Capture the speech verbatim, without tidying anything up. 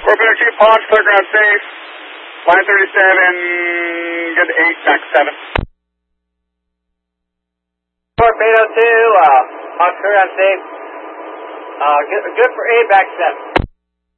Torpedo two, Ponch, clear ground safe. Line thirty-seven, good eight, back seven. Torpedo two, uh, Ponch, clear ground safe. Uh, good, good for eight, back seven.